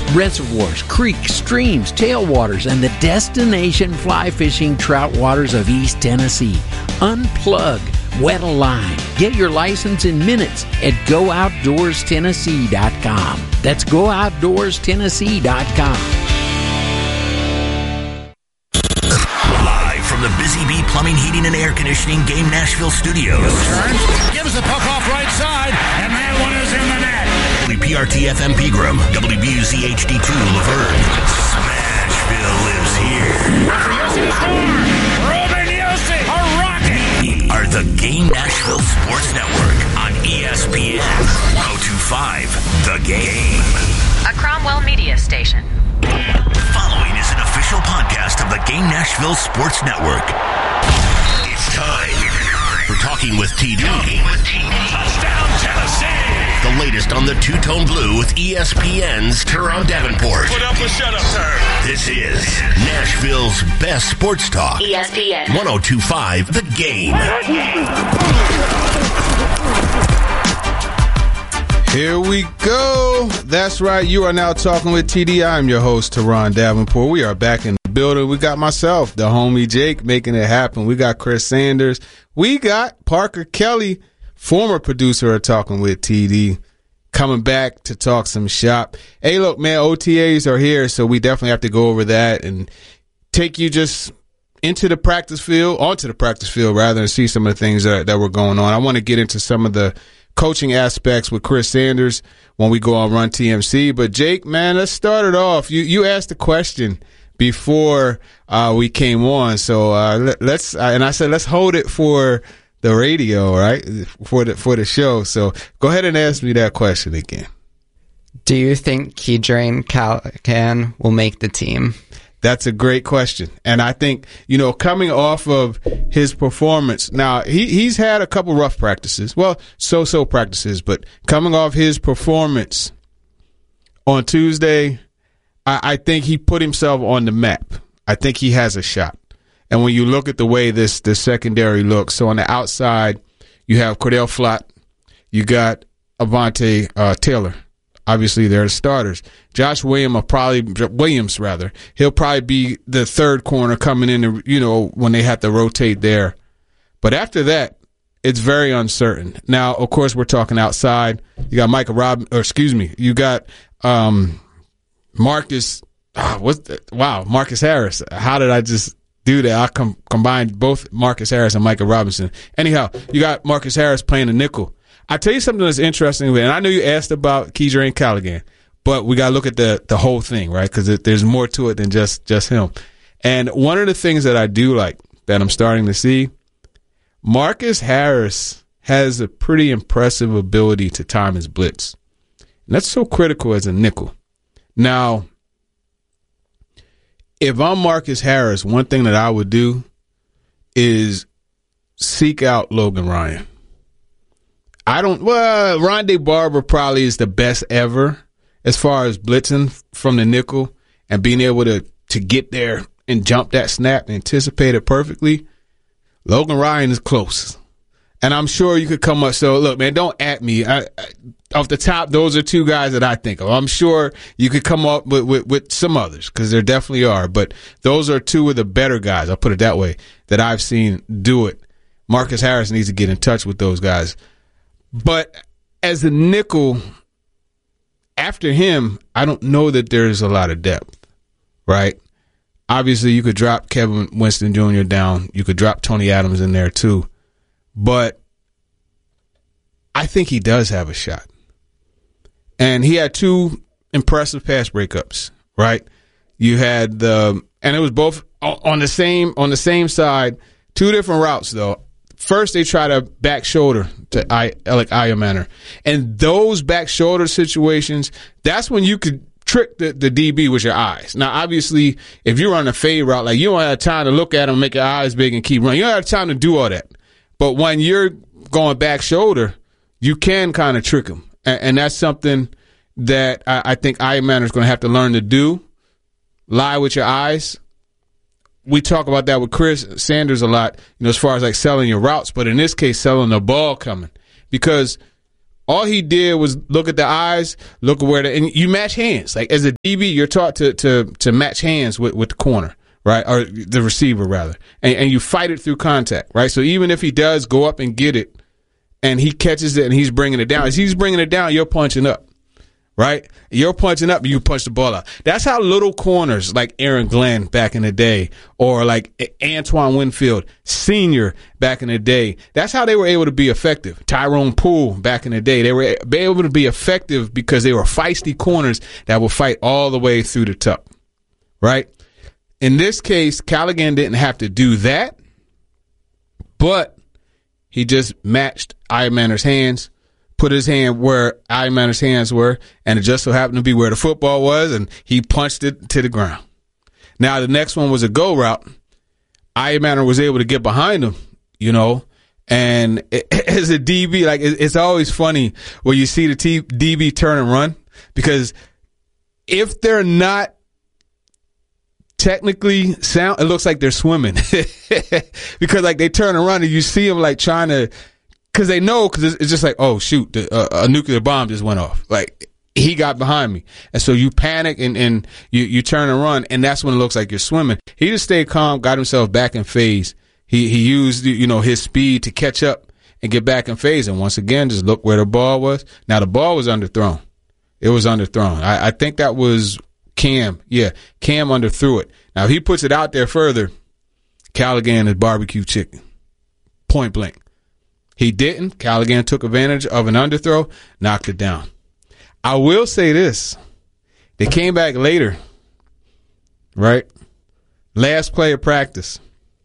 reservoirs, creeks, streams, tailwaters, and the destination fly fishing trout waters of East Tennessee. Unplug, wet a line. Get your license in minutes at GoOutdoorsTennessee.com. That's GoOutdoorsTennessee.com. Live from the Busy Bee Plumbing, Heating, and Air Conditioning Game Nashville studios. Turns, gives the puck off right side, and that one is in the net. WPRT FM Pegram, WBUZ HD2 Laverne. Smashville lives here. For Yossi to score. Ruben Yossi, a rocket. We are the Game Nashville Sports Network on ESPN 1025 The Game. A Cromwell Media Station. Following is an official podcast of the Game Nashville Sports Network. It's time for Talking with TD. Touchdown, Tennessee. The latest on the two-tone blue with ESPN's Teron Davenport. Put up a shut-up turn. This is Nashville's best sports talk. ESPN 1025 The Game. Here we go. That's right. You are now talking with TD. I'm your host, Teron Davenport. We are back in the building. We got myself, the homie Jake, making it happen. We got Chris Sanders. We got Parker Kelly, former producer of Talking with TD, coming back to talk some shop. Hey, look, man, OTAs are here, so we definitely have to go over that and take you just onto the practice field rather, and see some of the things that were going on. I want to get into some of the coaching aspects with Chris Sanders when we go on Run TMC. But Jake, man, let's start it off. You asked the question before we came on, so let's and I said let's hold it for the radio, right? For the show. So go ahead and ask me that question again. Do you think Keidrine Callaghan will make the team? That's a great question. And I think, coming off of his performance, now he's had a couple rough practices. Well, so practices, but coming off his performance on Tuesday, I think he put himself on the map. I think he has a shot. And when you look at the way the secondary looks, so on the outside, you have Cordell Flott, you got Avante Taylor. Obviously, they're the starters. Josh Williams, he'll probably be the third corner coming in, when they have to rotate there. But after that, it's very uncertain. Now, of course, we're talking outside. You got you got Marcus. Marcus Harris. How did I just do that? I combined both Marcus Harris and Micah Robinson. Anyhow, you got Marcus Harris playing a nickel. I tell you something that's interesting, and I know you asked about Keidrine Callaghan, but we got to look at the whole thing, right? Because there's more to it than just him. And one of the things that I do like that I'm starting to see, Marcus Harris has a pretty impressive ability to time his blitz. And that's so critical as a nickel. Now, if I'm Marcus Harris, one thing that I would do is seek out Logan Ryan. Rondé Barber probably is the best ever as far as blitzing from the nickel and being able to get there and jump that snap and anticipate it perfectly. Logan Ryan is close. And I'm sure you could come up. So, look, man, don't at me. Off the top, those are two guys that I think of. I'm sure you could come up with some others because there definitely are. But those are two of the better guys, I'll put it that way, that I've seen do it. Marcus Harris needs to get in touch with those guys. But as a nickel, after him, I don't know that there's a lot of depth, right? Obviously, you could drop Kevin Winston Jr. down. You could drop Tony Adams in there too. But I think he does have a shot. And he had two impressive pass breakups, right? You had and it was both on the same side, two different routes though. First, they try to back shoulder to Alec Ayamaner. And those back shoulder situations, that's when you could trick the DB with your eyes. Now, obviously, if you're on a fade route, like you don't have time to look at him, make your eyes big and keep running. You don't have time to do all that. But when you're going back shoulder, you can kind of trick him. And that's something that I think Ayamaner is going to have to learn to do. Lie with your eyes. We talk about that with Chris Sanders a lot, as far as like selling your routes, but in this case, selling the ball coming. Because All he did was look at the eyes, look at and you match hands. Like as a DB, you're taught to match hands with the corner, right? Or the receiver rather. And you fight it through contact, right? So even if he does go up and get it and he catches it and he's bringing it down, as he's bringing it down, you're punching up. Right? You're punching up and you punch the ball out. That's how little corners like Aaron Glenn back in the day or like Antoine Winfield Sr. back in the day, that's how they were able to be effective. Tyrone Poole back in the day, they were able to be effective because they were feisty corners that would fight all the way through the tuck. Right? In this case, Callaghan didn't have to do that, but he just matched Iamaner's hands, put his hand where Iamaner's hands were, and it just so happened to be where the football was, and he punched it to the ground. Now, the next one was a go route. Iamaner was able to get behind him, you know, and as a DB, like, it's always funny when you see the DB turn and run, because if they're not technically sound, it looks like they're swimming because, like, they turn and run, and you see them, like, trying to, because they know, because it's just like, oh, shoot, a nuclear bomb just went off. Like, he got behind me. And so you panic and you turn and run, and that's when it looks like you're swimming. He just stayed calm, got himself back in phase. He used, you know, his speed to catch up and get back in phase. And once again, just look where the ball was. Now, the ball was underthrown. It was underthrown. I think that was Cam. Yeah, Cam underthrew it. Now, if he puts it out there further, Callaghan is barbecue chicken. Point blank. He didn't. Callaghan took advantage of an underthrow, knocked it down. I will say this. They came back later, right? Last play of practice.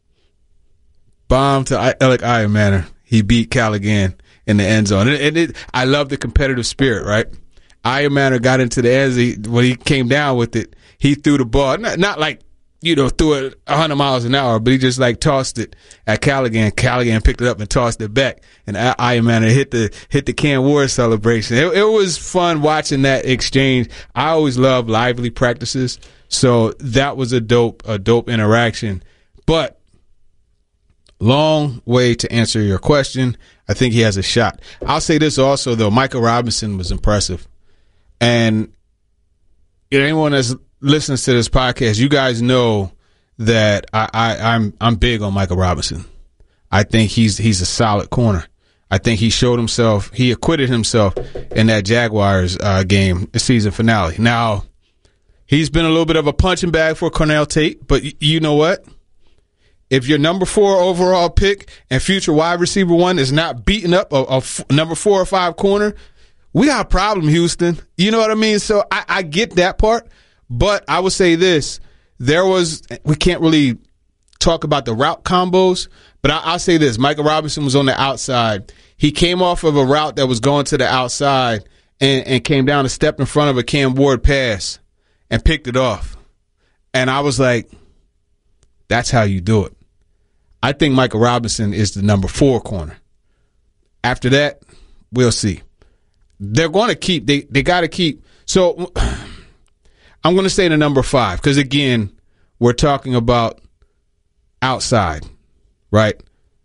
Bomb to Alec Iamaner. He beat Callaghan in the end zone. And I love the competitive spirit, right? Iamaner got into the end. When he came down with it, he threw the ball. Not like, you know, threw it 100 miles an hour, but he just like tossed it at Callaghan. Callaghan picked it up and tossed it back, and Iamaner hit the Cam Ward celebration. It was fun watching that exchange. I always love lively practices, so that was a dope interaction. But long way to answer your question. I think he has a shot. I'll say this also though: Micah Robinson was impressive, and anyone that's listens to this podcast, you guys know that I'm big on Michael Robinson. I think he's a solid corner. I think he showed himself. He acquitted himself in that Jaguars game, the season finale. Now, he's been a little bit of a punching bag for Cornell Tate, but you know what? If your number 4 overall pick and future wide receiver 1 is not beating up a number 4 or 5 corner, we got a problem, Houston. You know what I mean? So I get that part. But I would say this, we can't really talk about the route combos, but I'll say this, Michael Robinson was on the outside. He came off of a route that was going to the outside and came down a step in front of a Cam Ward pass and picked it off. And I was like, that's how you do it. I think Michael Robinson is the number 4 corner. After that, we'll see. They're going to keep, they got to keep, so I'm going to say the number 5 because, again, we're talking about outside, right?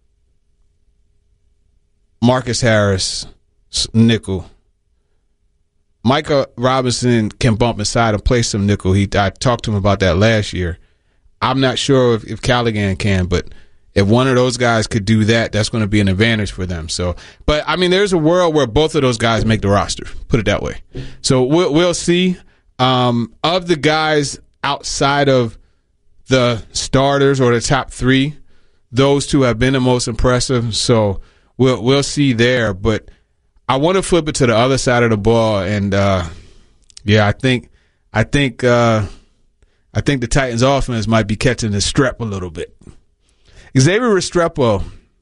Marcus Harris, nickel. Micah Robinson can bump inside and play some nickel. I talked to him about that last year. I'm not sure if Callaghan can, but if one of those guys could do that, that's going to be an advantage for them. So, but, I mean, there's a world where both of those guys make the roster, put it that way. So we'll see. Of the guys outside of the starters or the top 3, those 2 have been the most impressive. So we'll see there. But I want to flip it to the other side of the ball, and yeah, I think the Titans' offense might be catching the strep a little bit. Xavier Restrepo,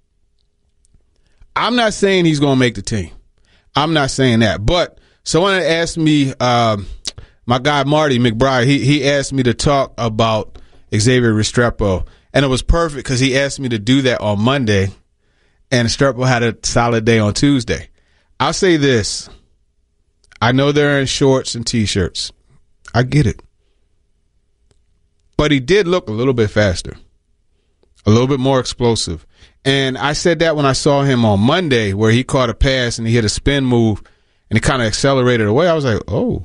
I'm not saying he's going to make the team. I'm not saying that, but someone asked me. My guy Marty McBride, he asked me to talk about Xavier Restrepo, and it was perfect because he asked me to do that on Monday, and Restrepo had a solid day on Tuesday. I'll say this. I know they're in shorts and T-shirts. I get it. But he did look a little bit faster, a little bit more explosive. And I said that when I saw him on Monday, where he caught a pass and he hit a spin move and it kind of accelerated away. I was like, oh,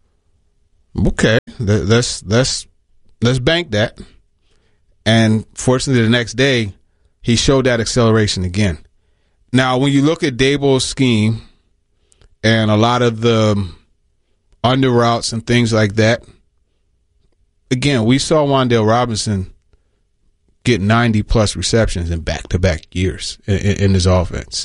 okay, let's bank that. And fortunately, the next day, he showed that acceleration again. Now, when you look at Daboll's scheme and a lot of the under routes and things like that, again, we saw Wan'Dale Robinson get 90-plus receptions in back-to-back years in his offense.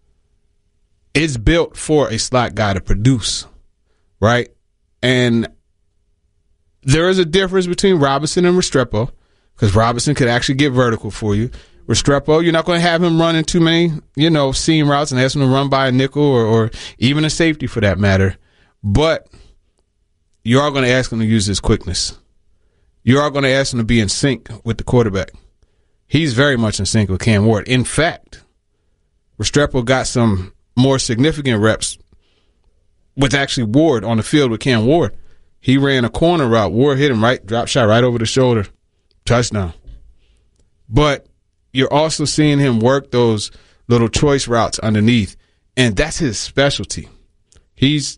It's built for a slot guy to produce, right? And there is a difference between Robinson and Restrepo, because Robinson could actually get vertical for you. Restrepo, you're not going to have him running too many, seam routes and ask him to run by a nickel or even a safety for that matter. But you are going to ask him to use his quickness. You are going to ask him to be in sync with the quarterback. He's very much in sync with Cam Ward. In fact, Restrepo got some more significant reps with actually Ward on the field with Cam Ward. He ran a corner route. Ward hit him right, drop shot right over the shoulder. Touchdown. But you're also seeing him work those little choice routes underneath, and that's his specialty. It's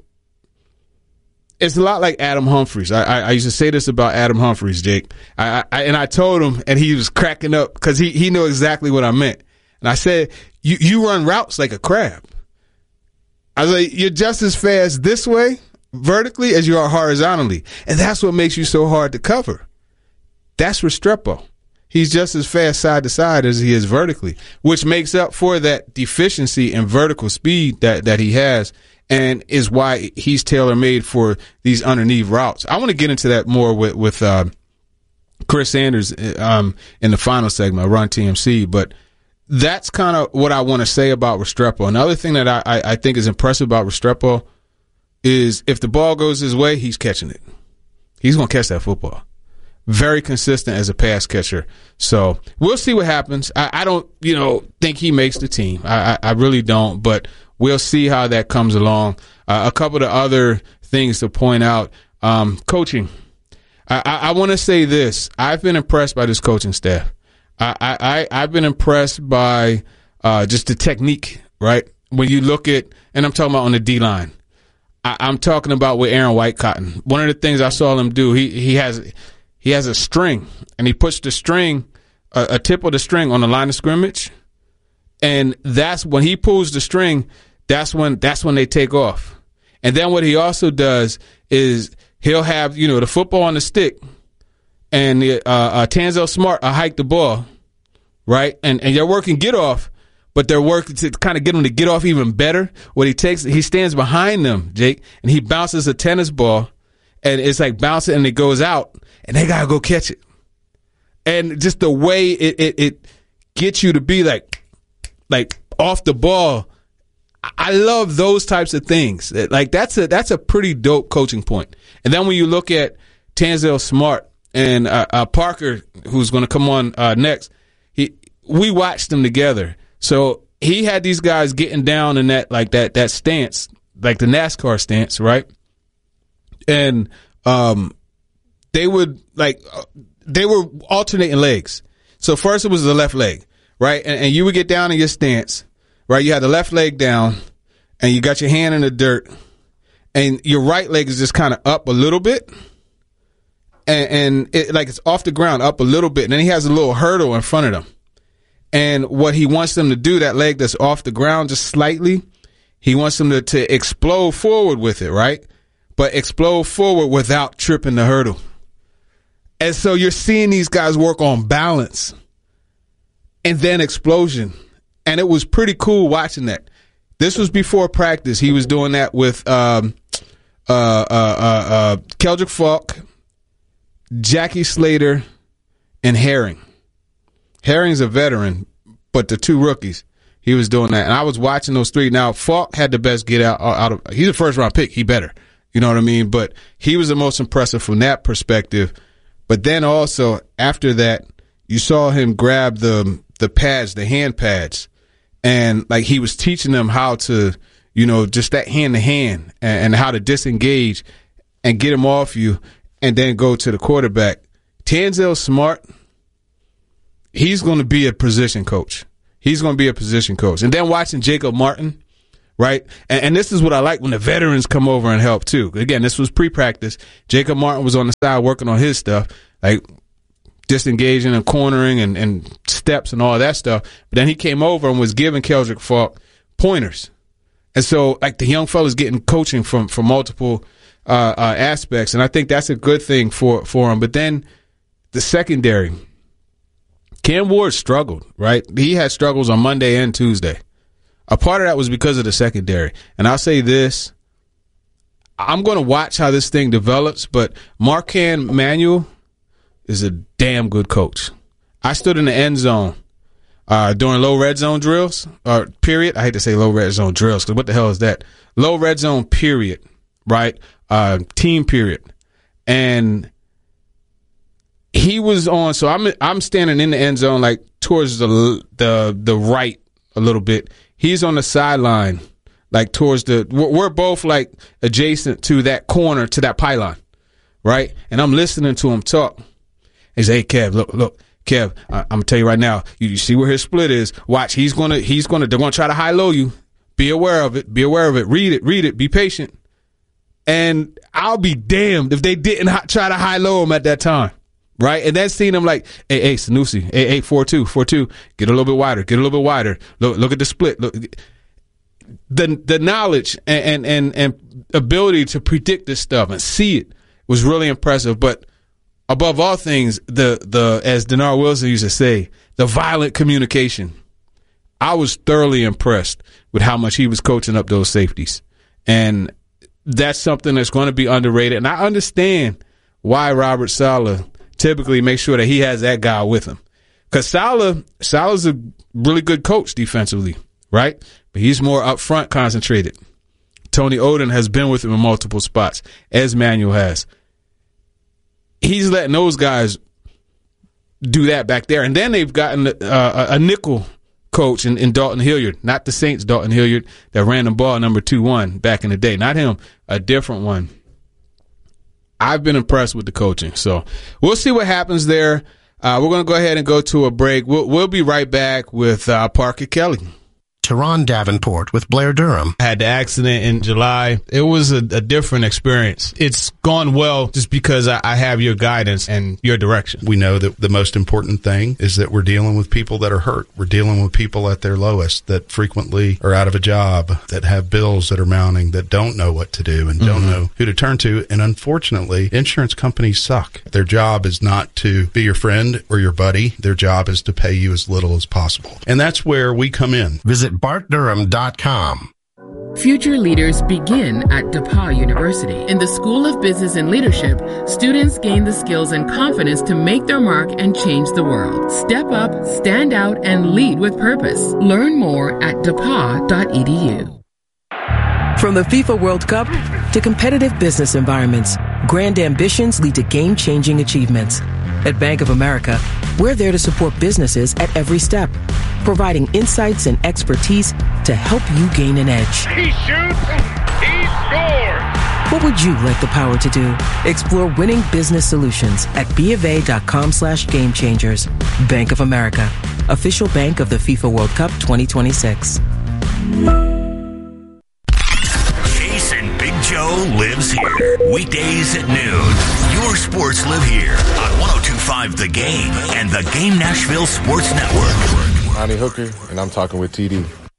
a lot like Adam Humphries. I used to say this about Adam Humphries, Jake. I told him, and he was cracking up because he knew exactly what I meant. And I said, you run routes like a crab. I was like, you're just as fast this way, vertically, as you are horizontally. And that's what makes you so hard to cover. That's Restrepo. He's just as fast side to side as he is vertically, which makes up for that deficiency in vertical speed that he has, and is why he's tailor-made for these underneath routes. I want to get into that more with Chris Sanders in the final segment, Run TMC, but that's kind of what I want to say about Restrepo. Another thing that I think is impressive about Restrepo is if the ball goes his way, he's catching it. He's going to catch that football. Very consistent as a pass catcher. So we'll see what happens. I don't, think he makes the team. I really don't, but we'll see how that comes along. A couple of other things to point out. Coaching. I want to say this. I've been impressed by this coaching staff. I've been impressed by just the technique, right? When you look at, and I'm talking about on the D-line. I'm talking about with Aaron Whitecotton. One of the things I saw him do, he has a string, and he puts the string, a tip of the string on the line of scrimmage, and that's when he pulls the string. That's when they take off. And then what he also does is he'll have the football on the stick, and Tanzel Smart hike the ball, right? And they're working get off, but they're working to kind of get him to get off even better. What he stands behind them, Jake, and he bounces a tennis ball, and it's like bouncing, and it goes out. And they gotta go catch it, and just the way it gets you to be like off the ball. I love those types of things. Like that's a pretty dope coaching point. And then when you look at Tanzel Smart and Parker, who's going to come on next, we watched them together. So he had these guys getting down in that stance, like the NASCAR stance, right? And they were alternating legs. So first it was the left leg, right? And you would get down in your stance, right? You had the left leg down, and you got your hand in the dirt, and your right leg is just kind of up a little bit, and it's off the ground up a little bit. And then he has a little hurdle in front of them. And what he wants them to do, that leg that's off the ground just slightly, he wants them to explode forward with it, right? But explode forward without tripping the hurdle. And so you're seeing these guys work on balance and then explosion. And it was pretty cool watching that. This was before practice. He was doing that with Keldrick Falk, Jackie Slater, and Herring. Herring's a veteran, but the two rookies, he was doing that. And I was watching those three. Now, Falk had the best get out of he's a first-round pick. He better. You know what I mean? But he was the most impressive from that perspective. But then also, after that, you saw him grab the pads, the hand pads, and like he was teaching them how to, just that hand-to-hand and how to disengage and get him off you and then go to the quarterback. Tanzel Smart, he's going to be a position coach. He's going to be a position coach. And then watching Jacob Martin, right? And this is what I like when the veterans come over and help too. Again, this was pre-practice. Jacob Martin was on the side working on his stuff, like disengaging and cornering and steps and all that stuff. But then he came over and was giving Keldrick Faulk pointers. And so, like, the young fella's getting coaching from multiple aspects, and I think that's a good thing for him. But then the secondary, Cam Ward struggled, right? He had struggles on Monday and Tuesday. A part of that was because of the secondary. And I'll say this, I'm going to watch how this thing develops, but Marquand Manuel is a damn good coach. I stood in the end zone during low red zone drills, period. I hate to say low red zone drills because what the hell is that? Low red zone period, right? Team period. And he was on, so I'm standing in the end zone, like towards the right a little bit. He's on the sideline, like towards we're both like adjacent to that corner, to that pylon, right? And I'm listening to him talk. He said, "Hey, Kev, look, Kev, I'm gonna tell you right now. You see where his split is. Watch, they're gonna try to high low you. Be aware of it. Read it. Be patient. And I'll be damned if they didn't try to high low him at that time, right? And then seeing him like, hey, Sanusi, hey, 4-2, get a little bit wider. Look at the split. Look, the knowledge and ability to predict this stuff and see it was really impressive. But above all things, the as Denard Wilson used to say, the violent communication. I was thoroughly impressed with how much he was coaching up those safeties. And that's something that's going to be underrated. And I understand why Robert Saleh typically makes sure that he has that guy with him. Because Saleh's a really good coach defensively, right? But he's more up front concentrated. Tony Oden has been with him in multiple spots, as Manuel has. He's letting those guys do that back there. And then they've gotten a nickel coach in Dalton Hilliard, not the Saints Dalton Hilliard that ran the ball number 2-1 back in the day. Not him, a different one. I've been impressed with the coaching. So we'll see what happens there. We're going to go ahead and go to a break. We'll be right back with Parker Kelly. Teron Davenport with Blair Durham. I had the accident in July. It was a different experience. It's gone well just because I have your guidance and your direction. We know that the most important thing is that we're dealing with people that are hurt. We're dealing with people at their lowest that frequently are out of a job, that have bills that are mounting, that don't know what to do and don't know who to turn to. And unfortunately, insurance companies suck. Their job is not to be your friend or your buddy. Their job is to pay you as little as possible. And that's where we come in. Visit BartDurham.com. Future leaders begin at DePauw University. In the School of Business and Leadership, students gain the skills and confidence to make their mark and change the world. Step up, stand out, and lead with purpose. Learn more at DePauw.edu. From the FIFA World Cup to competitive business environments, grand ambitions lead to game-changing achievements. At Bank of America, we're there to support businesses at every step, providing insights and expertise to help you gain an edge. He shoots, he scores. What would you like the power to do? Explore winning business solutions at BofA.com/gamechangers. Bank of America, official bank of the FIFA World Cup 2026. Joe lives here. Weekdays at noon. Your sports live here on 102.5 The Game and the Game Nashville Sports Network. Monty Hooker, and I'm talking with TD.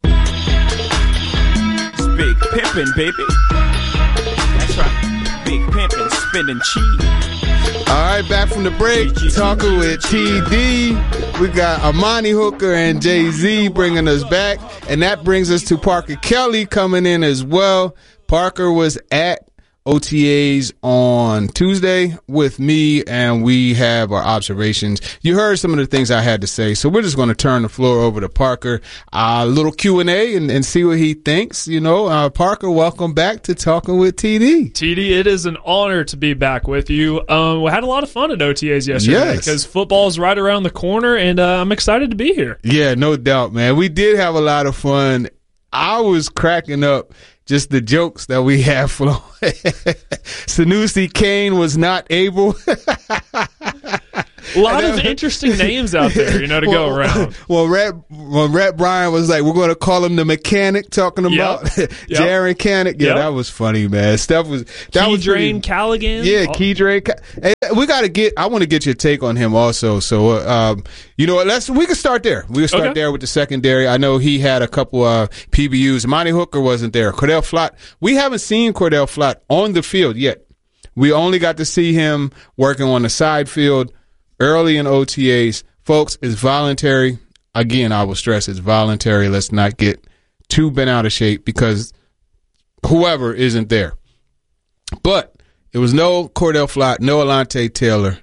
It's Big Pimpin', baby. That's right. Big Pimpin', spinning cheese. All right, back from the break, talking with TD. We got Amani Hooker and Jay-Z bringing us back, and that brings us to Parker Kelly coming in as well. Parker was at OTAs on Tuesday with me, and we have our observations. You heard some of the things I had to say, so we're just going to turn the floor over to Parker. A little Q&A and see what he thinks. You know, Parker, welcome back to Talking with TD. TD, it is an honor to be back with you. We had a lot of fun at OTAs yesterday because football is right around the corner, and I'm excited to be here. Yeah, no doubt, man. We did have a lot of fun. I was cracking up. Just the jokes that we have flowing. Sanusi Kane was not able. A lot of interesting names out there, to go around. When Rhett Bryan was like, we're going to call him the mechanic, talking about Jaron Canick. Yeah, that was funny, man. Steph was that was Keedrain Callaghan. Yeah, Keedrain. Hey, I want to get your take on him also. So, we can start there. We can start there with the secondary. I know he had a couple PBUs. Monty Hooker wasn't there. Cordell Flott. We haven't seen Cordell Flott on the field yet. We only got to see him working on the side field early in OTAs. Folks, it's voluntary. Again, I will stress it's voluntary. Let's not get too bent out of shape because whoever isn't there. But it was no Cordell Flott, no Alontae Taylor.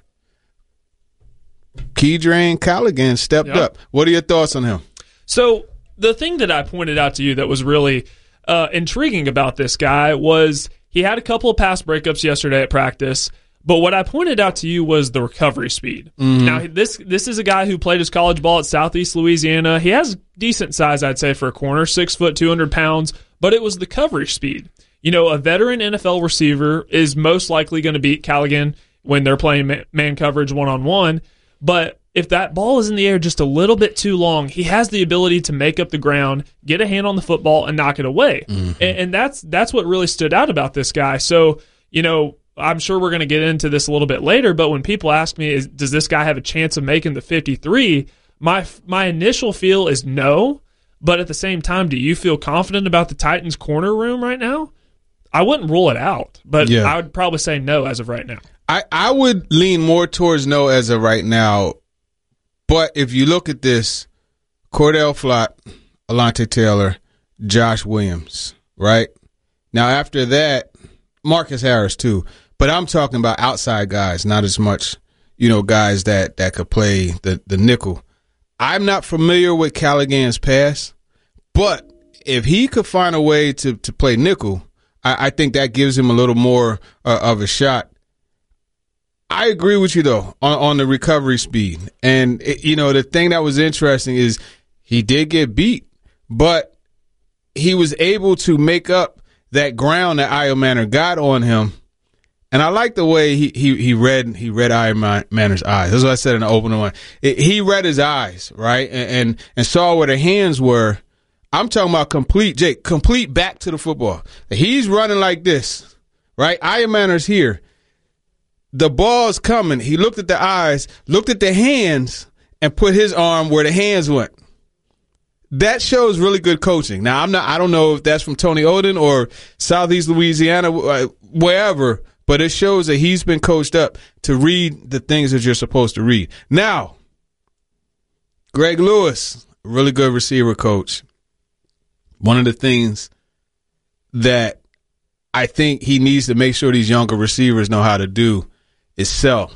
Keedrain Callaghan stepped up. What are your thoughts on him? So the thing that I pointed out to you that was really intriguing about this guy was he had a couple of pass breakups yesterday at practice, but what I pointed out to you was the recovery speed. Mm-hmm. Now, this is a guy who played his college ball at Southeast Louisiana. He has decent size, I'd say, for a corner, 6 foot, 200 pounds, but it was the coverage speed. A veteran NFL receiver is most likely going to beat Callaghan when they're playing man coverage one-on-one, but if that ball is in the air just a little bit too long, he has the ability to make up the ground, get a hand on the football, and knock it away. Mm-hmm. And that's what really stood out about this guy. So, I'm sure we're going to get into this a little bit later, but when people ask me, does this guy have a chance of making the 53, my initial feel is no, but at the same time, do you feel confident about the Titans' corner room right now? I wouldn't rule it out, but I would probably say no as of right now. I would lean more towards no as of right now. But if you look at this, Cordell Flott, Alontae Taylor, Josh Williams, right? Now, after that, Marcus Harris, too. But I'm talking about outside guys, not as much, guys that could play the nickel. I'm not familiar with Callaghan's pass, but if he could find a way to play nickel, I think that gives him a little more of a shot. I agree with you, though, on the recovery speed. And, the thing that was interesting is he did get beat, but he was able to make up that ground that Io Manor got on him. And I like the way he read Io Manor's eyes. That's what I said in the opening one. He read his eyes, right, and saw where the hands were. I'm talking about complete back to the football. He's running like this, right? Io Manor's here. The ball's coming. He looked at the eyes, looked at the hands, and put his arm where the hands went. That shows really good coaching. Now, I don't know if that's from Tony Oden or Southeast Louisiana, wherever, but it shows that he's been coached up to read the things that you're supposed to read. Now, Greg Lewis, really good receiver coach. One of the things that I think he needs to make sure these younger receivers know how to do is sell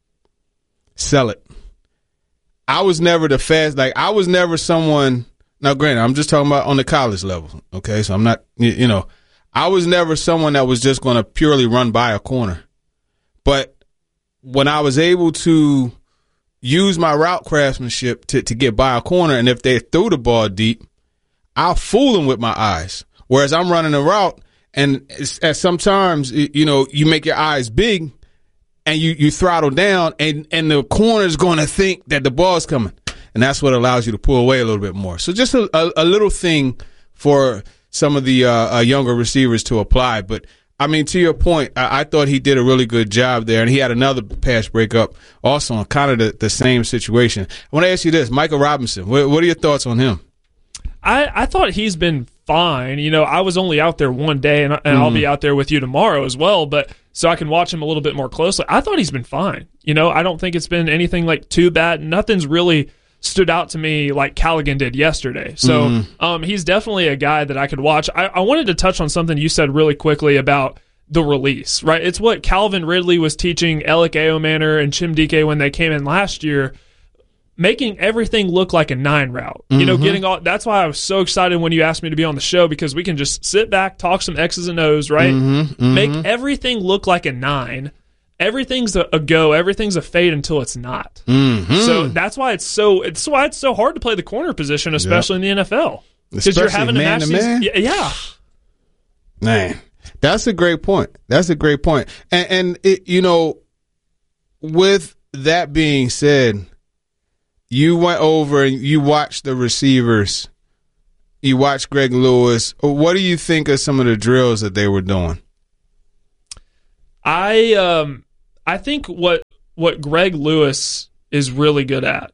it. I was never I was never someone, now granted, I'm just talking about on the college level, okay? So I'm not, I was never someone that was just going to purely run by a corner. But when I was able to use my route craftsmanship to get by a corner, and if they threw the ball deep, I'll fool them with my eyes. Whereas I'm running a route, and at sometimes, you make your eyes big, and you throttle down, and the corner's going to think that the ball's coming. And that's what allows you to pull away a little bit more. So just a little thing for some of the younger receivers to apply. But, I mean, to your point, I thought he did a really good job there. And he had another pass breakup also on kind of the same situation. I want to ask you this, Michael Robinson, what are your thoughts on him? I thought he's been fine. I was only out there one day, and I'll be out there with you tomorrow as well, but so I can watch him a little bit more closely. I thought he's been fine. I don't think it's been anything like too bad. Nothing's really stood out to me like Callaghan did yesterday. So he's definitely a guy that I could watch. I wanted to touch on something you said really quickly about the release, right? It's what Calvin Ridley was teaching Alec Ayomanor and Chimdike when they came in last year, making everything look like a 9 route. Getting all. That's why I was so excited when you asked me to be on the show, because we can just sit back, talk some X's and O's, right? Make everything look like a 9. Everything's a go. Everything's a fade until it's not. So that's why it's so hard to play the corner position, especially in the NFL, because you're having to match these. Yeah, man, that's a great point. And it, with that being said, you went over and you watched the receivers. You watched Greg Lewis. What do you think of some of the drills that they were doing? I think what Greg Lewis is really good at,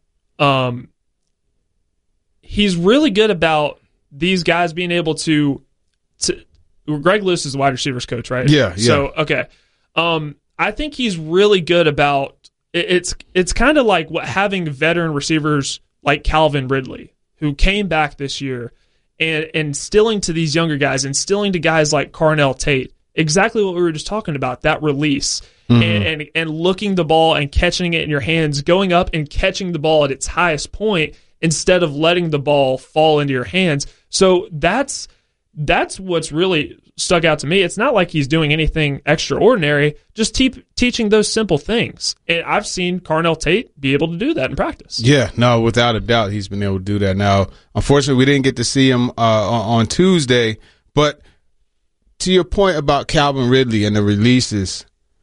he's really good about these guys being able to Greg Lewis is the wide receivers coach, right? Yeah. So, okay. I think he's really good about it's kind of like having veteran receivers like Calvin Ridley, who came back this year, and instilling to these younger guys, instilling to guys like Carnell Tate, exactly what we were just talking about, that release. And looking the ball and catching it in your hands, going up and catching the ball at its highest point instead of letting the ball fall into your hands. So that's what's really stuck out to me. It's not like he's doing anything extraordinary, just teaching those simple things. And I've seen Carnell Tate be able to do that in practice. Yeah, no, without a doubt, he's been able to do that. Now, unfortunately, we didn't get to see him on Tuesday, but to your point about Calvin Ridley and the releases,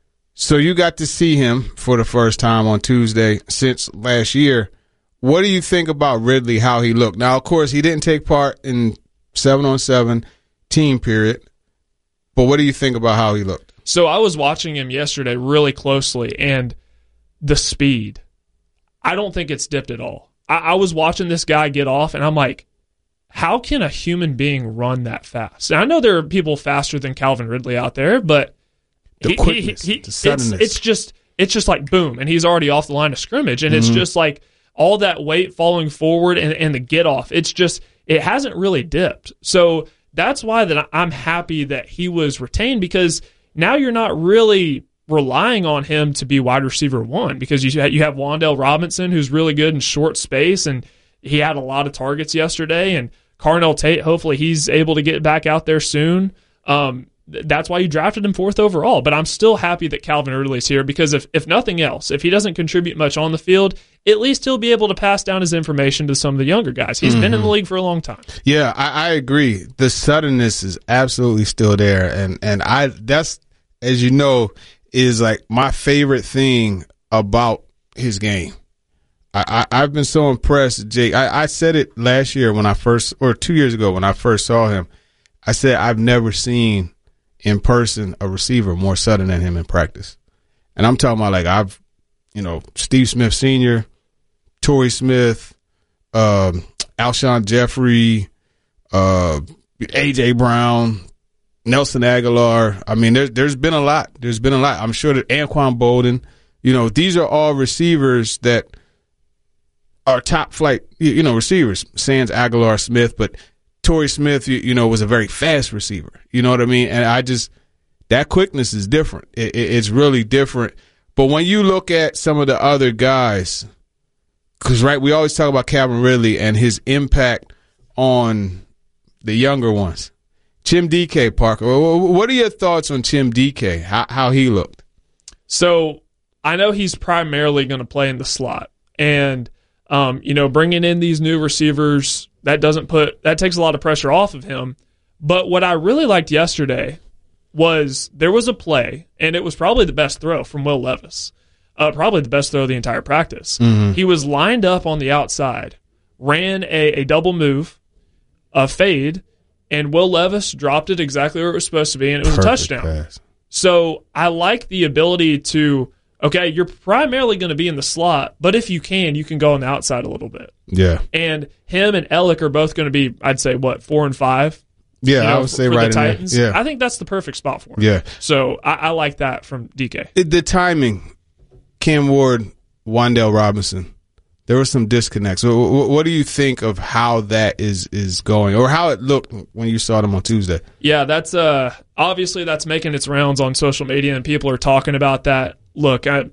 so you got to see him for the first time on Tuesday since last year. What do you think about Ridley, how he looked? Now, of course, he didn't take part in 7-on-7 team period, but what do you think about how he looked? So I was watching him yesterday really closely, and the speed, I don't think it's dipped at all. I was watching this guy get off, and I'm like, how can a human being run that fast? And I know there are people faster than Calvin Ridley out there, but the quickness, the suddenness. It's just like boom, and he's already off the line of scrimmage, and it's just like all that weight falling forward and the get off. It's just, it hasn't really dipped. So that's why that I'm happy that he was retained, because now you're not really relying on him to be wide receiver one, because you have Wan'Dale Robinson, who's really good in short space, and he had a lot of targets yesterday, and Carnell Tate, hopefully he's able to get back out there soon. That's why you drafted him 4th overall. But I'm still happy that Calvin Ridley's here, because if nothing else, if he doesn't contribute much on the field, at least he'll be able to pass down his information to some of the younger guys. He's been in the league for a long time. Yeah, I agree. The suddenness is absolutely still there, and that's, as you know, is like my favorite thing about his game. I've been so impressed, Jake. I said it last year when 2 years ago when I first saw him. I said I've never seen in person a receiver more sudden than him in practice. And I'm talking about Steve Smith Sr., Torrey Smith, Alshon Jeffrey, A.J. Brown, Nelson Aguilar. I mean, there's been a lot. I'm sure that Anquan Bolden, these are all receivers that are top flight, receivers, sans Aguilar Smith, but Torrey Smith, was a very fast receiver. You know what I mean? And that quickness is different. It's really different. But when you look at some of the other guys, because, right, we always talk about Calvin Ridley and his impact on the younger ones. Chim DK, Parker, what are your thoughts on Chim DK, how he looked? So I know he's primarily going to play in the slot. And, bringing in these new receivers, that takes a lot of pressure off of him. But what I really liked yesterday was there was a play, and it was probably the best throw from Will Levis, probably the best throw of the entire practice. He was lined up on the outside, ran a double move, a fade, and Will Levis dropped it exactly where it was supposed to be, and it was a touchdown. Pass. So I like the ability to, okay, you're primarily going to be in the slot, but if you can go on the outside a little bit. Yeah. And him and Ellick are both going to be, I'd say, 4 and 5? Yeah, I would say for right the Titans. in there. Yeah. I think that's the perfect spot for him. Yeah. So I like that from DK. The timing, Cam Ward, Wan'Dale Robinson, there was some disconnects. So what do you think of how that is going, or how it looked when you saw them on Tuesday? Yeah, that's obviously that's making its rounds on social media, and people are talking about that. Look, Cam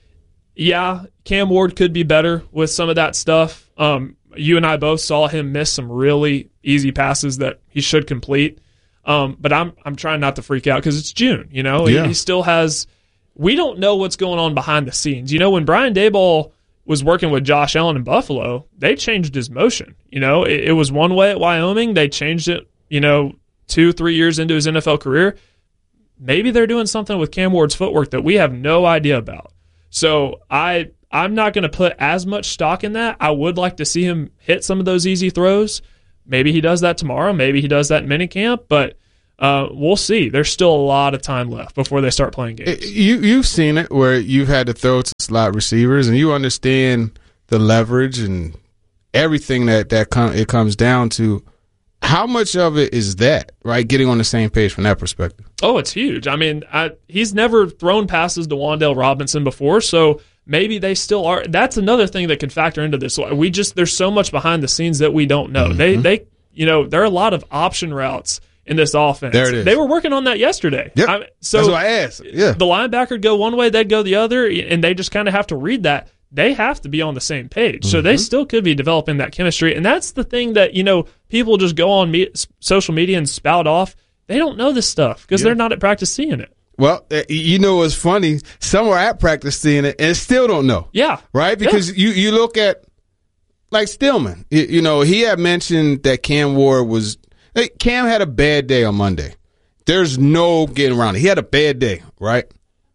Ward could be better with some of that stuff. You and I both saw him miss some really easy passes that he should complete. But I'm trying not to freak out because it's June. He still has. We don't know what's going on behind the scenes. When Brian Daboll was working with Josh Allen in Buffalo, they changed his motion. It was one way at Wyoming. They changed it. 2-3 years into his NFL career. Maybe they're doing something with Cam Ward's footwork that we have no idea about. So I'm not going to put as much stock in that. I would like to see him hit some of those easy throws. Maybe he does that tomorrow. Maybe he does that in minicamp, but we'll see. There's still a lot of time left before they start playing games. You've seen it where you've had to throw to slot receivers, and you understand the leverage and everything it comes down to. How much of it is that, right, getting on the same page from that perspective? Oh, it's huge. I mean, he's never thrown passes to Wan'Dale Robinson before, so maybe they still are. That's another thing that can factor into this. There's so much behind the scenes that we don't know. Mm-hmm. There are a lot of option routes in this offense. There it is. They were working on that yesterday. Yep. So that's what I asked. Yeah. The linebacker would go one way, they'd go the other, and they just kind of have to read that. They have to be on the same page. So they still could be developing that chemistry. And that's the thing that, people just go on social media and spout off. They don't know this stuff because they're not at practice seeing it. Well, what's funny? Some are at practice seeing it and still don't know. Yeah. Right? Because you look at, like, Stillman. He had mentioned that Cam Ward Cam had a bad day on Monday. There's no getting around it. He had a bad day, right?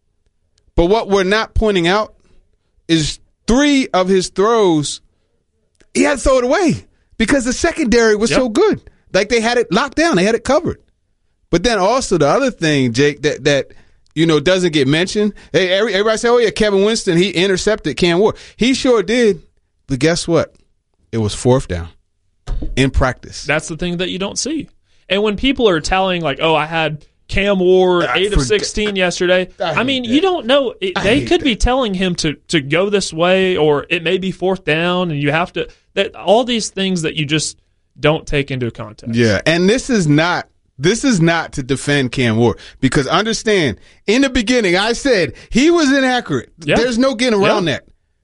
But what we're not pointing out is 3 of his throws, he had to throw it away because the secondary was so good. Like, they had it locked down. They had it covered. But then also the other thing, Jake, that doesn't get mentioned. Hey, everybody say, oh, yeah, Kevin Winston, he intercepted Cam Ward. He sure did. But guess what? It was 4th down in practice. That's the thing that you don't see. And when people are tallying, like, oh, I had Cam Ward 8 of 16 yesterday. You don't know. They could be telling him to go this way, or it may be 4th down, and you have to all these things that you just don't take into context. Yeah, and this is not to defend Cam Ward, because understand, in the beginning I said he was inaccurate. Yeah. There's no getting around that.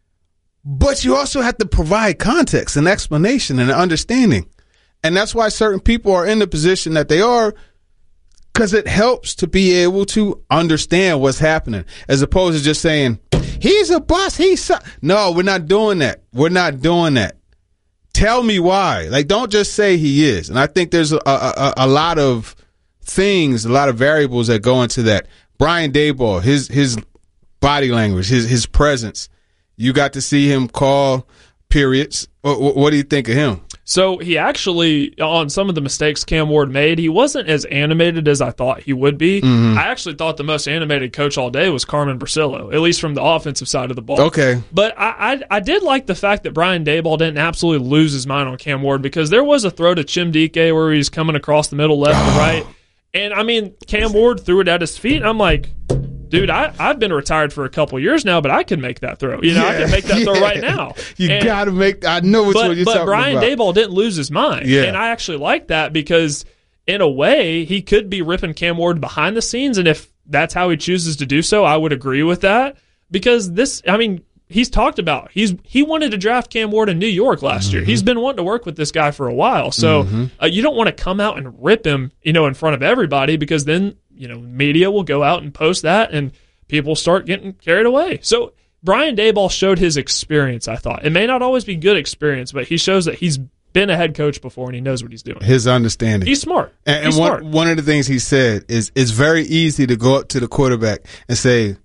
But you also have to provide context and explanation and understanding. And that's why certain people are in the position that they are, because it helps to be able to understand what's happening, as opposed to just saying, he's a bust, No, we're not doing that. We're not doing that. Tell me why. Like, don't just say he is. And I think there's a lot of things, a lot of variables that go into that. Brian Daboll, his body language, his presence. You got to see him call periods. What do you think of him? So he actually, on some of the mistakes Cam Ward made, he wasn't as animated as I thought he would be. Mm-hmm. I actually thought the most animated coach all day was Carmen Bricillo, at least from the offensive side of the ball. Okay. But I did like the fact that Brian Daboll didn't absolutely lose his mind on Cam Ward, because there was a throw to Chimdike where he's coming across the middle, left to right. And, Cam Ward threw it at his feet, and I'm like, dude, I've been retired for a couple years now, but I can make that throw. I can make that throw right now. You got to make – I know what you're talking about. But Brian Daboll didn't lose his mind. Yeah. And I actually like that, because in a way he could be ripping Cam Ward behind the scenes, and if that's how he chooses to do so, I would agree with that. Because he's talked about he wanted to draft Cam Ward in New York last year. He's been wanting to work with this guy for a while. So you don't want to come out and rip him, in front of everybody, because then – media will go out and post that, and people start getting carried away. So Brian Daboll showed his experience, I thought. It may not always be good experience, but he shows that he's been a head coach before and he knows what he's doing. His understanding. He's smart. And one of the things he said is it's very easy to go up to the quarterback and say,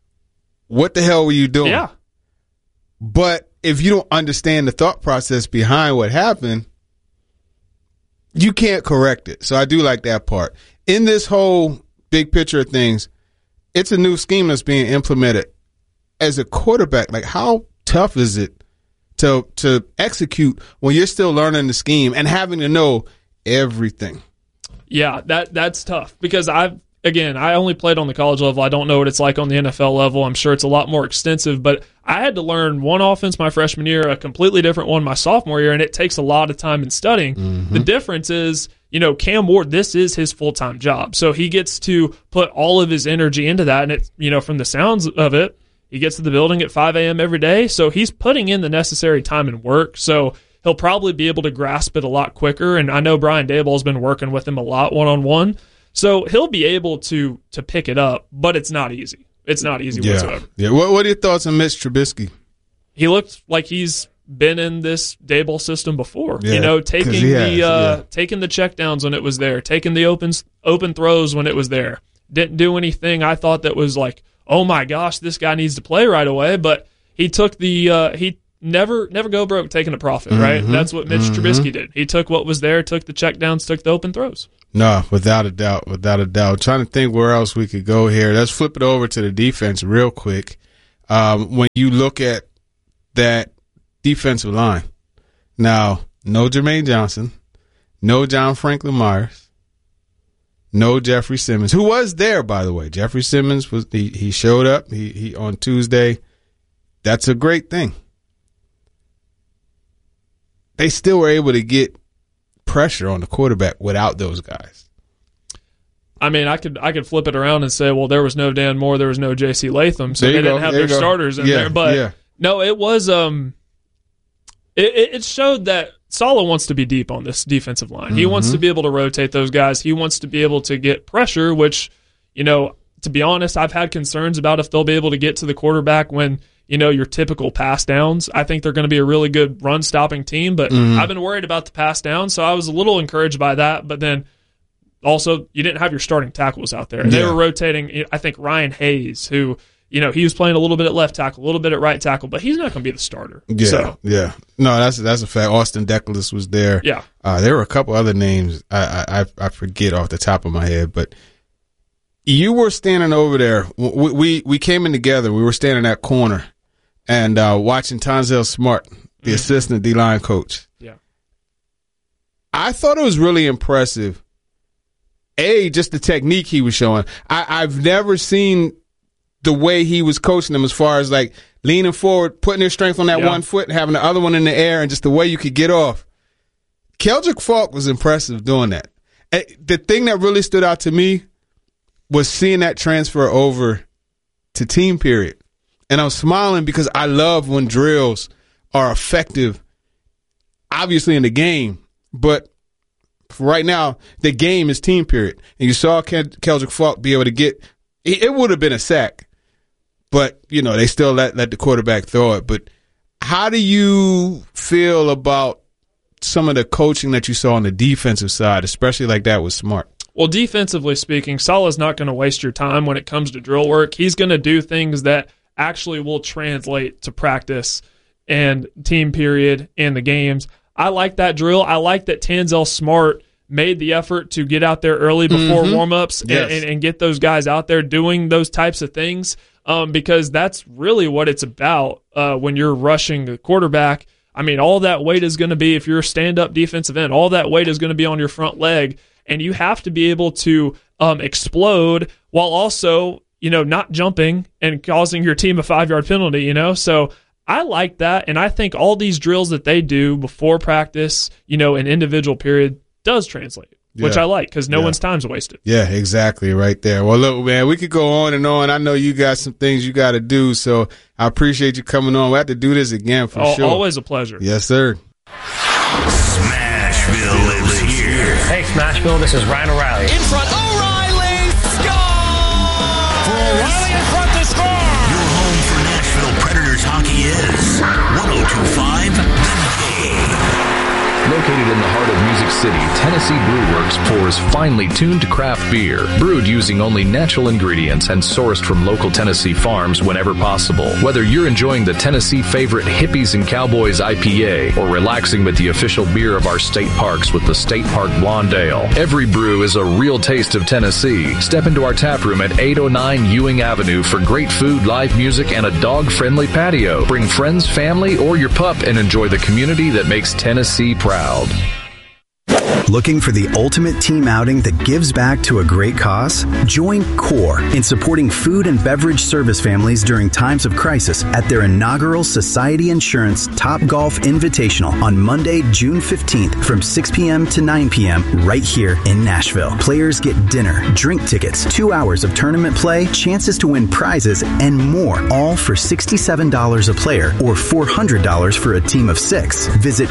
what the hell were you doing? Yeah. But if you don't understand the thought process behind what happened, you can't correct it. So I do like that part. In this whole big picture of things, it's a new scheme that's being implemented. As a quarterback, like, how tough is it to execute when you're still learning the scheme and having to know everything? Yeah, that's tough, because I only played on the college level. I don't know what it's like on the NFL level. I'm sure it's a lot more extensive, but I had to learn one offense my freshman year, a completely different one my sophomore year, and it takes a lot of time in studying. Mm-hmm. The difference is, Cam Ward, this is his full-time job. So he gets to put all of his energy into that, and it's, from the sounds of it, he gets to the building at 5 a.m. every day, so he's putting in the necessary time and work. So he'll probably be able to grasp it a lot quicker, and I know Brian Daboll's been working with him a lot one-on-one. So he'll be able to pick it up, but it's not easy. It's not easy whatsoever. Yeah. What are your thoughts on Mitch Trubisky? He looked like he's been in this Daboll system before. Yeah, taking the checkdowns when it was there, taking the open throws when it was there. Didn't do anything I thought that was like, oh my gosh, this guy needs to play right away. But he took he never go broke taking a profit, right? That's what Mitch Trubisky did. He took what was there, took the checkdowns, took the open throws. No, without a doubt. Trying to think where else we could go here. Let's flip it over to the defense real quick. When you look at that defensive line, now, no Jermaine Johnson, no John Franklin Myers, no Jeffrey Simmons, who was there, by the way. Jeffrey Simmons he showed up. He on Tuesday. That's a great thing. They still were able to get pressure on the quarterback without those guys. I mean, I could flip it around and say, well, there was no Dan Moore, there was no J.C. Latham, so they didn't have their starters in there. But no, it was it showed that Saleh wants to be deep on this defensive line. He wants to be able to rotate those guys. He wants to be able to get pressure, which, to be honest, I've had concerns about if they'll be able to get to the quarterback when, your typical pass downs. I think they're going to be a really good run-stopping team, but I've been worried about the pass down, so I was a little encouraged by that. But then also, you didn't have your starting tackles out there. They were rotating, I think, Ryan Hayes, who, he was playing a little bit at left tackle, a little bit at right tackle, but he's not going to be the starter. Yeah. No, that's a fact. Austin Deculus was there. Yeah. There were a couple other names I forget off the top of my head, but you were standing over there. We came in together. We were standing at corner and watching Tanzel Smart, the assistant D-line coach. Yeah. I thought it was really impressive. Just the technique he was showing. I've never seen the way he was coaching them as far as like leaning forward, putting their strength on that one foot and having the other one in the air and just the way you could get off. Keldrick Falk was impressive doing that. The thing that really stood out to me was seeing that transfer over to team period. And I'm smiling because I love when drills are effective, obviously in the game, but right now the game is team period. And you saw Keldrick Falk be able to get – it would have been a sack, but, they still let the quarterback throw it. But how do you feel about some of the coaching that you saw on the defensive side, especially like that with Smart? Well, defensively speaking, Saleh's not going to waste your time when it comes to drill work. He's going to do things that actually will translate to practice and team period and the games. I like that drill. I like that Tanzel Smart made the effort to get out there early before warm-ups and get those guys out there doing those types of things because that's really what it's about when you're rushing the quarterback. I mean, all that weight is going to be, if you're a stand-up defensive end, all that weight is going to be on your front leg, and you have to be able to explode while also, not jumping and causing your team a 5-yard penalty, So I like that, and I think all these drills that they do before practice, in individual period does translate, which I like because no one's time's wasted. Yeah, exactly, right there. Well, look, man, we could go on and on. I know you got some things you got to do, so I appreciate you coming on. We have to do this again for sure. Always a pleasure. Yes, sir. Smashville lives here. Hey, Smashville, this is Ryan O'Reilly. In front, O'Reilly scores! For O'Reilly in front to score! Your home for Nashville Predators hockey is 102.5 The Game. Located in the heart of Music City, Tennessee Brew Works pours finely tuned craft beer, brewed using only natural ingredients and sourced from local Tennessee farms whenever possible. Whether you're enjoying the Tennessee favorite Hippies and Cowboys IPA or relaxing with the official beer of our state parks with the State Park Blonde Ale, every brew is a real taste of Tennessee. Step into our tap room at 809 Ewing Avenue for great food, live music, and a dog-friendly patio. Bring friends, family, or your pup and enjoy the community that makes Tennessee proud. Looking for the ultimate team outing that gives back to a great cause? Join CORE in supporting food and beverage service families during times of crisis at their inaugural Society Insurance Top Golf Invitational on Monday, June 15th from 6 p.m. to 9 p.m. right here in Nashville. Players get dinner, drink tickets, 2 hours of tournament play, chances to win prizes, and more, all for $67 a player or $400 for a team of 6. Visit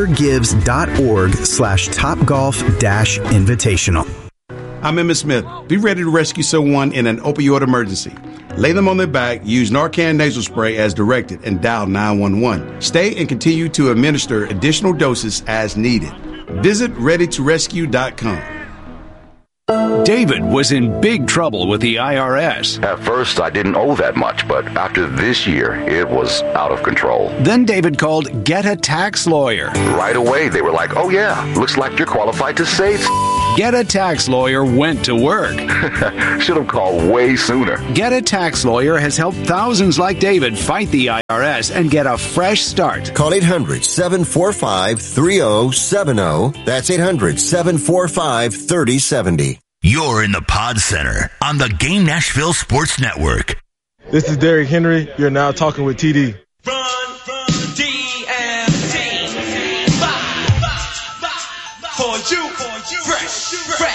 coregives.org/topgolf-invitational. I'm Emmitt Smith. Be ready to rescue someone in an opioid emergency. Lay them on their back, use Narcan nasal spray as directed, and dial 911. Stay and continue to administer additional doses as needed. Visit ReadyToRescue.com. David was in big trouble with the IRS. At first, I didn't owe that much, but after this year, it was out of control. Then David called Get a Tax Lawyer. Right away, they were like, oh yeah, looks like you're qualified to save. Get a Tax Lawyer went to work. Should have called way sooner. Get a Tax Lawyer has helped thousands like David fight the IRS and get a fresh start. Call 800-745-3070. That's 800-745-3070. You're in the Pod Center on the Game Nashville Sports Network. This is Derrick Henry. You're now talking with TD. Run, DMT. For you, fresh.